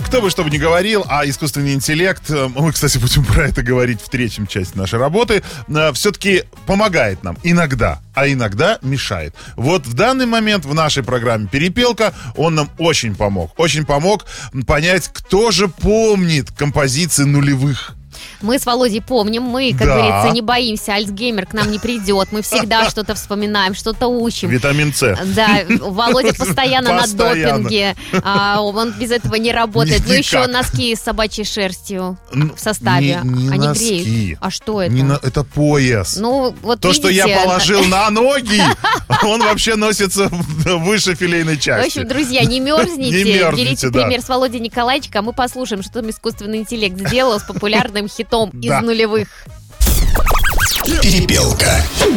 кто бы что бы ни говорил, а искусственный интеллект, мы, кстати, будем про это говорить в третьем части нашей работы, все-таки помогает нам иногда, а иногда мешает. Вот в данный момент в нашей программе «Перепелка» он нам очень помог понять, кто же помнит композиции нулевых. Мы с Володей помним, мы, как говорится, не боимся, Альцгеймер к нам не придет, мы всегда что-то вспоминаем, что-то учим. Витамин С. Да, Володя постоянно на допинге, он без этого не работает. Ну еще носки с собачьей шерстью в составе. Не Они носки. греют. А что это? Это пояс. Ну, вот то, видите, что я положил на ноги, он вообще носится выше филейной части. В общем, друзья, не мерзните. Не мерзните, берите да. пример с Володей Николаевича, а мы послушаем, что там искусственный интеллект сделал с популярным хитом из нулевых. Перепелка.